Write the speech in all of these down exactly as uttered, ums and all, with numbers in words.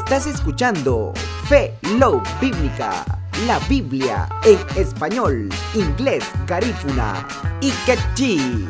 Estás escuchando Fe Love Bíblica, la Biblia en español, inglés, garífuna y quechí.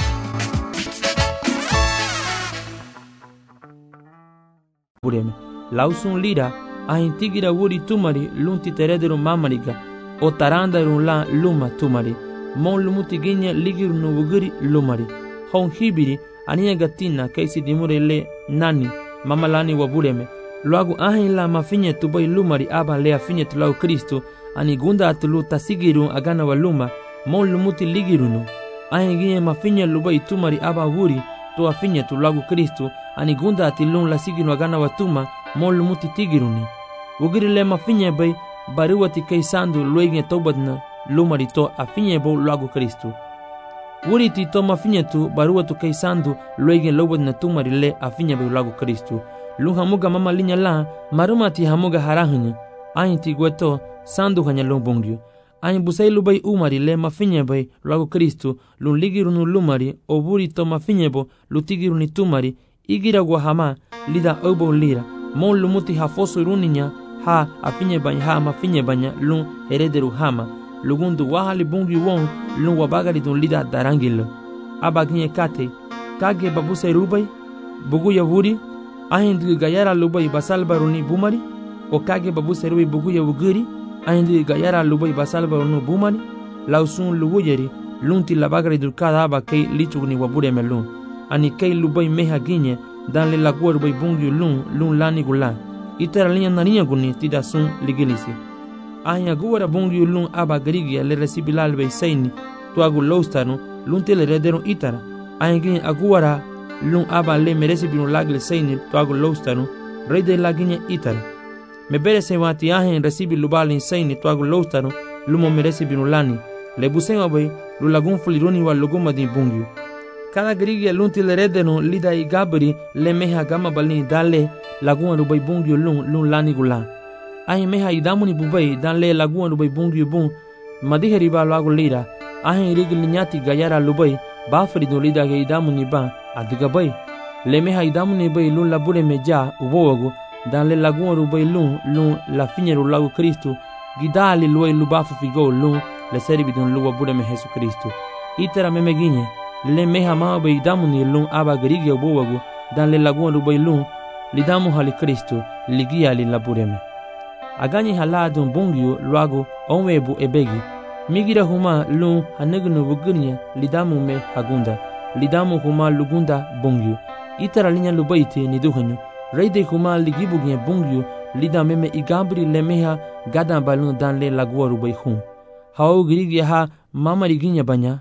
Bureme lausun lira ahintigira wuri tumari lunti teredero mamariga o tarandaru la luma tumari mon lumuti ginya ligiru no wuguri lumari hon hibiri ania gatina kaisi dimure le nani mamalani wa bureme luagu ahin la mafinye tubai lumari aba le afinye tulau Kristo ani gunda atulu tasigiru agana wa luma mon lumuti ligiru no ahin ginya mafinye lubai tumari aba wuri to afinye tulagu Kristo ani gunda atilun la siginu agana watuma mon lumuti tigiruni wugiri le mafinye bay bariwati kaisandu luegne tobadna lumari to afinye bo lagu Kristo wuri ti to mafinye tu baruwatu kaisandu luegne lobadna tumari le afinye bo lagu Kristo lu hamuga mama linya la maruma ti hamuga harahunya ayin ti gweto sandu hanya lombongyo ayin busai lubai umari le mafinye bay lagu Kristo lu ligirunu lumari o wuri to mafinye bo lutigiruni tumari igira guahama lida obo lira mon lumuti hafoso runinya ha afinye banya ha mafinye banya lun herederu hama lugundu wahali bungi won lun wabagari dun lida darangilo abaginye kate kage babuse rubai bugu ya wuri ahindu gayara lubai basalbaruni bumari o kage babuse rubai bugu ya wuguri ahindu gayara lubai basalbaruni bumari lausun luwuyeri lunti labagari dun kada aba kei lichugni wabure melun ani kei lubai meha ginye dan le laguar bay bungi lun lun lani gula itara linya narinya guni tida sun ligilisi anya guara bungi lun aba garigi le resibilal bay saini to agu lostanu lun tele redero itara anya gin aguara lun aba le meresi binu lagle saini to agu lostanu rede laginya itara me bere se wati ahen resibi lubal in saini to agu lostanu lumo meresi binu lani le busenga bay lu lagun fulironi wa luguma di bungi cada grigya lunti le redeno lida i gabri le meha gama balini dale laguan rubai bungyo lun lun lani gula ahi meha idamuni bubai dan le laguan rubai bungyo bun madihe riba lagu lira ahi rigi linyati gayara lubai bafri do lida ge idamuni ba adiga bai le meha idamuni bai lun labure meja ubowago dan le laguan rubai lun lun la finyeru lagu Kristo gidali luai lubafu figo lun le seribi don luwa bure me Jesu Kristo itera memeginye le meha ma bay damuni lun aba garige bowago dan le laguan rubai lun lidamu hali Kristo ligia li labureme agani haladun bungyo luago onwebu ebegi migira huma lun hanegnu bugurnya lidamu me hagunda lidamu huma lugunda bungyo itara linya lubaiti niduhanyo reide huma ligibugnya bungyo lidame me igabri le meha gadan balun dan le laguan rubai hun hao garige ha mama liginya banya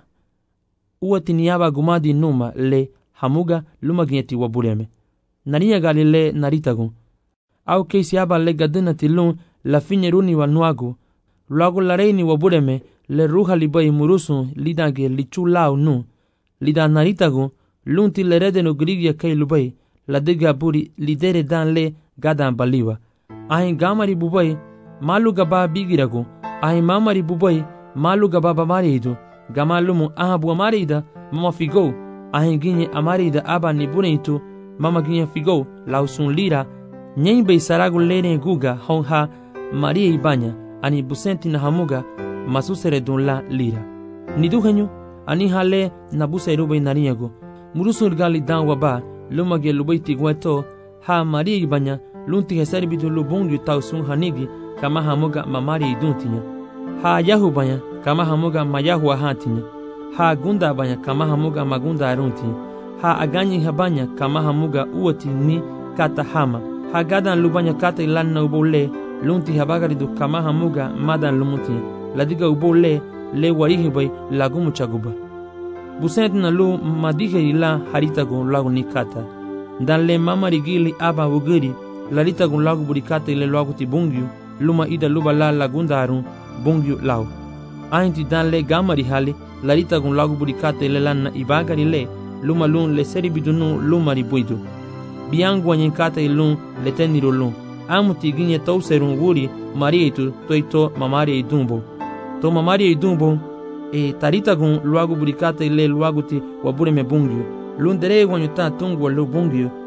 uwati niyaba gumadi numa le hamuga luma ginyeti wabureme narinya gali le naritagun au keisi aba le gadina tilun la finyeruni wa nuagu luagu la reini wabureme le ruha libai murusun lidage lichulau nu lida naritagun lunti le redenu grigya kei lubai la diga buri lidere dan le gadan baliwa ahin gamari bubai malu gaba bigiragu ahin mamari bubai malu gaba bamaridu gamalumu ahabu amarida mama figo ahinginye amarida aba nibuneitu mama ginye figo lausun lira nyembe saragu lene guga honha maria ibanya ani busenti na hamuga masusere dun la lira niduhenyu ani hale na busairubai nariyago murusul gali dan waba lumage lubaiti gweto ha maria ibanya lunti hesari bidu lubungu tausun hanigi kama hamuga mamari iduntinya ha yahu banya kama hamuga mayahu ahantinya ha gunda banya kama hamuga magunda aruntinya ha aganyi habanya kama hamuga uwati ni kata hama ha gadan lubanya kata ilanna ubole lunti habagari du kama hamuga madan lumutinya ladiga ubole le warihi bay lagumu chaguba busent na lu madihe ila haritago lagu ni kata dan le mamari gili aba wugiri laritago lagu burikata ile lagu ti bungyu luma ida luba la lagunda arun bungyu lau ainti dan le gamari hali larita gun lagu burikate le lanna ibagari le luma lun le seribidunu lumari buidu biangu anyenkata ilun le teniro lun amuti ginye tauserun wuri marietu toito mamari idumbo to mamari idumbo e tarita gun lagu burikate le lagu ti wabure me bungyu lun dere wanyuta tungu lu bungyu